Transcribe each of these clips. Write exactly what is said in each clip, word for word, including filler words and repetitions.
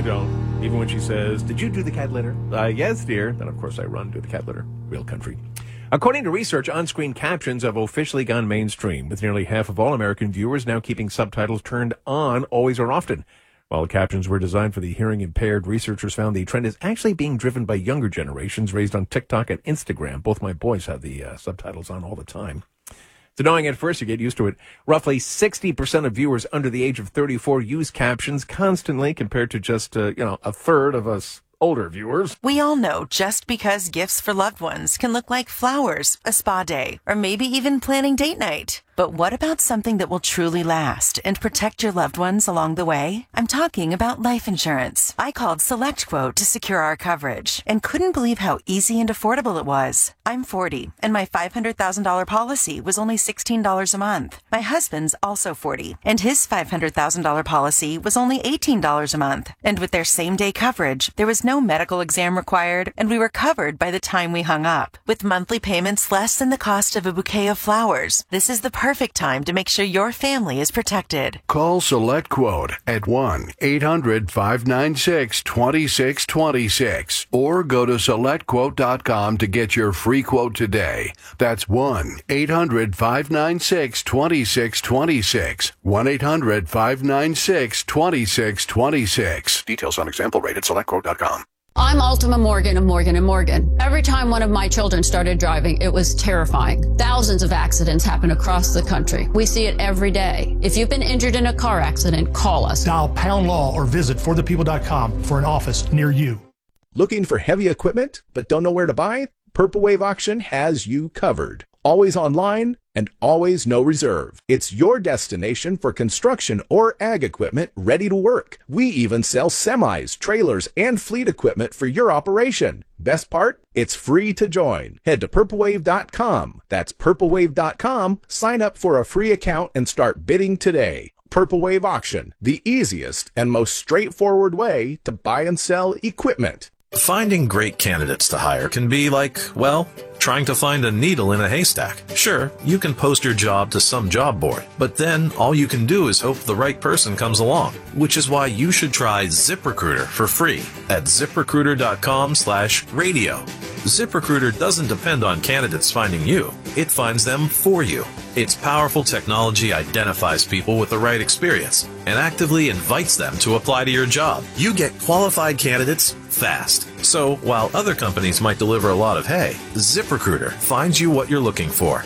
don't. Even when she says, did you do the cat litter? Uh, yes, dear. Then, of course, I run to the cat litter. Real country. According to research, on-screen captions have officially gone mainstream, with nearly half of all American viewers now keeping subtitles turned on always or often. While captions were designed for the hearing impaired, researchers found the trend is actually being driven by younger generations raised on TikTok and Instagram. Both my boys have the uh, subtitles on all the time. It's annoying at first, you get used to it. Roughly sixty percent of viewers under the age of thirty-four use captions constantly, compared to just, uh, you know, a third of us older viewers. We all know just because gifts for loved ones can look like flowers, a spa day, or maybe even planning date night. But what about something that will truly last and protect your loved ones along the way? I'm talking about life insurance. I called SelectQuote to secure our coverage and couldn't believe how easy and affordable it was. I'm forty, and my five hundred thousand dollars policy was only sixteen dollars a month. My husband's also forty, and his five hundred thousand dollars policy was only eighteen dollars a month. And with their same-day coverage, there was no medical exam required, and we were covered by the time we hung up. With monthly payments less than the cost of a bouquet of flowers, this is the perfect Perfect time to make sure your family is protected. Call SelectQuote at one eight hundred five nine six two six two six or go to select quote dot com to get your free quote today. That's one eight hundred five nine six two six two six. one eight hundred five nine six two six two six. Details on example rate at select quote dot com. I'm Ultima Morgan of Morgan and Morgan. Every time one of my children started driving, it was terrifying. Thousands of accidents happen across the country. We see it every day. If you've been injured in a car accident, call us. Dial pound law or visit for the people dot com for an office near you. Looking for heavy equipment but don't know where to buy? Purple Wave Auction has you covered. Always online and always no reserve. It's your destination for construction or ag equipment ready to work. We even sell semis, trailers, and fleet equipment for your operation. Best part? It's free to join. Head to purple wave dot com. That's purple wave dot com. Sign up for a free account and start bidding today. Purple Wave Auction, the easiest and most straightforward way to buy and sell equipment. Finding great candidates to hire can be like, well, trying to find a needle in a haystack. Sure, you can post your job to some job board, but then all you can do is hope the right person comes along, which is why you should try ZipRecruiter for free at zip recruiter dot com slash radio. ZipRecruiter doesn't depend on candidates finding you. It finds them for you. Its powerful technology identifies people with the right experience and actively invites them to apply to your job. You get qualified candidates fast. So while other companies might deliver a lot of hay, ZipRecruiter finds you what you're looking for.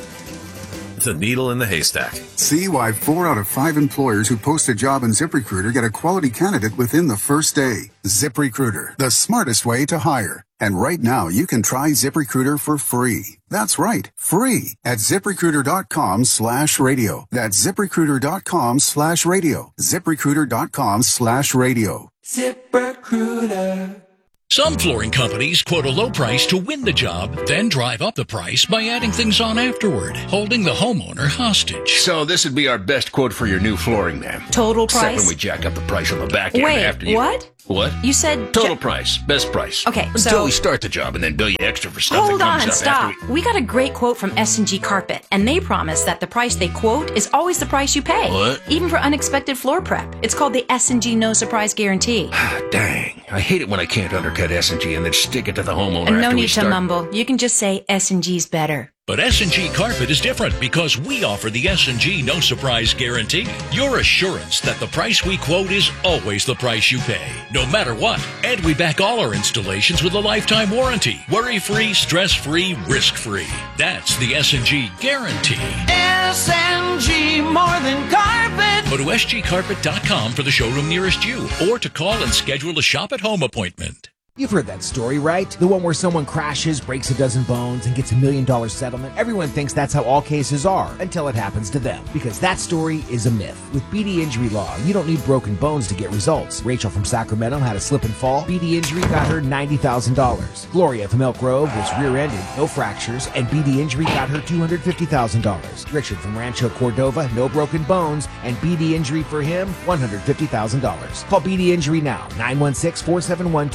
The needle in the haystack. See why four out of five employers who post a job in ZipRecruiter get a quality candidate within the first day. ZipRecruiter, the smartest way to hire. And right now, you can try ZipRecruiter for free. That's right, free at zip recruiter dot com slash radio. That's zip recruiter dot com slash radio. zip recruiter dot com slash radio. ZipRecruiter. Some flooring companies quote a low price to win the job, then drive up the price by adding things on afterward, holding the homeowner hostage. So this would be our best quote for your new flooring, ma'am. Total price? Except when we jack up the price on the back end Wait, after you. what? What? You said... Total ju- price. Best price. Okay, so... Until we start the job and then bill you extra for stuff Hold that comes on, up stop. after we... we got a great quote from S and G Carpet, and they promise that the price they quote is always the price you pay. What? Even for unexpected floor prep. It's called the S and G No Surprise Guarantee. Dang. I hate it when I can't undercut S and G and then stick it to the homeowner And after no we need start. to mumble. You can just say S and G's better. But S and G Carpet is different because we offer the S and G No Surprise Guarantee. Your assurance that the price we quote is always the price you pay, no matter what. And we back all our installations with a lifetime warranty. Worry-free, stress-free, risk-free. That's the S and G Guarantee. S and G, more than carpet. Go to s g carpet dot com for the showroom nearest you or to call and schedule a shop-at-home appointment. You've heard that story, right? The one where someone crashes, breaks a dozen bones, and gets a million dollar settlement. Everyone thinks that's how all cases are until it happens to them. Because that story is a myth. With B D Injury Law, you don't need broken bones to get results. Rachel from Sacramento had a slip and fall. B D Injury got her ninety thousand dollars. Gloria from Elk Grove was rear-ended, no fractures, and B D Injury got her two hundred fifty thousand dollars. Richard from Rancho Cordova, no broken bones, and B D Injury for him, one hundred fifty thousand dollars. Call B D Injury now, nine one six, four seven one, two seven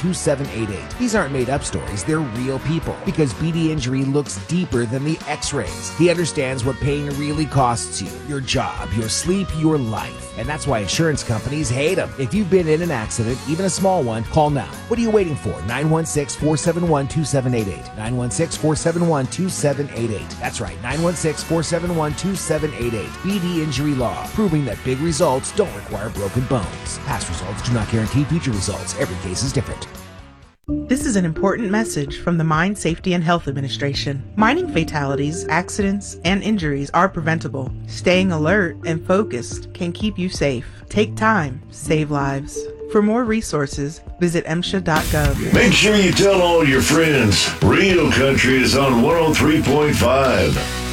seven eight eight. These aren't made-up stories, they're real people. Because B D Injury looks deeper than the x-rays. He understands what pain really costs you. Your job, your sleep, your life. And that's why insurance companies hate them. If you've been in an accident, even a small one, call now. What are you waiting for? nine one six, four seven one, two seven eight eight. nine one six, four seven one, two seven eight eight. That's right, nine one six, four seven one, two seven eight eight. B D Injury Law, proving that big results don't require broken bones. Past results do not guarantee future results. Every case is different. This is an important message from the Mine Safety and Health Administration. Mining fatalities, accidents, and injuries are preventable. Staying alert and focused can keep you safe. Take time, save lives. For more resources, visit M S H A dot gov. Make sure you tell all your friends. Real Country is on one oh three point five.